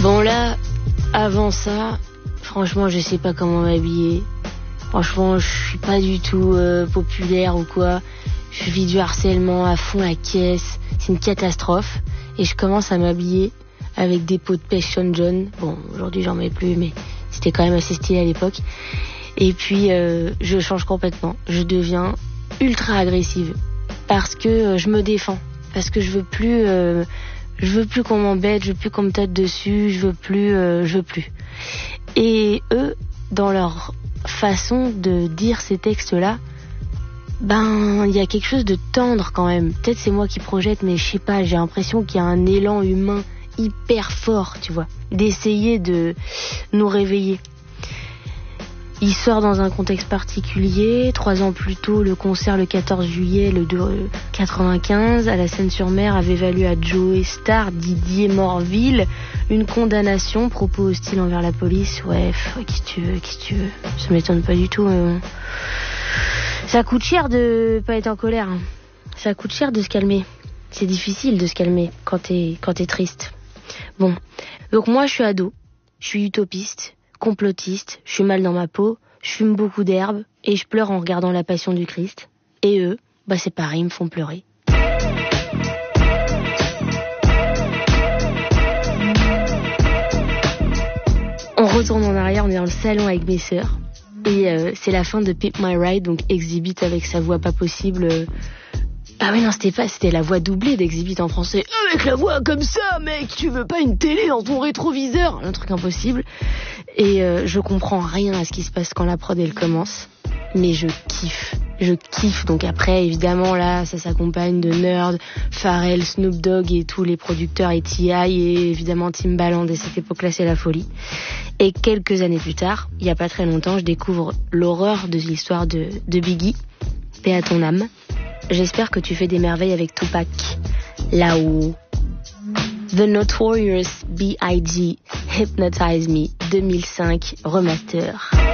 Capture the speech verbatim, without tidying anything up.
Bon là, avant ça, franchement, je sais pas comment m'habiller. Franchement, je suis pas du tout euh, populaire ou quoi. Je vis du harcèlement à fond la caisse. C'est une catastrophe. Et je commence à m'habiller avec des pots de pêche Sean John. Bon, aujourd'hui j'en mets plus, mais c'était quand même assez stylé à l'époque. Et puis, euh, je change complètement. Je deviens ultra agressive. Parce que euh, je me défends. Parce que je veux plus... Euh, je veux plus qu'on m'embête, je veux plus qu'on me tâte dessus, je veux plus... Euh, je veux plus. Et eux, dans leur façon de dire ces textes-là, ben, il y a quelque chose de tendre quand même. Peut-être c'est moi qui projette, mais je sais pas, j'ai l'impression qu'il y a un élan humain hyper fort, tu vois, d'essayer de nous réveiller. Il sort dans un contexte particulier. Trois ans plus tôt, le concert le quatorze juillet le deux quatre-vingt-quinze à la Seine-sur-Mer avait valu à Joey Starr, Didier Morville, une condamnation, propos hostiles envers la police. Ouais, ouais qui tu veux, qui tu veux. Ça m'étonne pas du tout, mais bon. Ça coûte cher de pas être en colère. Ça coûte cher de se calmer. C'est difficile de se calmer quand t'es, quand t'es triste. Bon. Donc moi, je suis ado. Je suis utopiste. Complotiste, je suis mal dans ma peau, je fume beaucoup d'herbe et je pleure en regardant la Passion du Christ. Et eux, bah c'est pareil, ils me font pleurer. On retourne en arrière, on est dans le salon avec mes sœurs. Et euh, c'est la fin de Pimp My Ride, donc Exhibit avec sa voix pas possible... Euh... Ah oui non, c'était pas, c'était la voix doublée d'Exhibit en français. Avec la voix comme ça, mec, tu veux pas une télé dans ton rétroviseur? Un truc impossible. Et euh, je comprends rien à ce qui se passe quand la prod elle commence, mais je kiffe, je kiffe. Donc après, évidemment là, ça s'accompagne de Nerd, Pharrell, Snoop Dogg et tous les producteurs et T I et évidemment Timbaland. Et cette époque-là, c'est la folie. Et quelques années plus tard, il y a pas très longtemps, je découvre l'horreur de l'histoire de, de Biggie. Paix à ton âme. J'espère que tu fais des merveilles avec Tupac. Là-haut. The Notorious B I G Hypnotize Me deux mille cinq Remaster.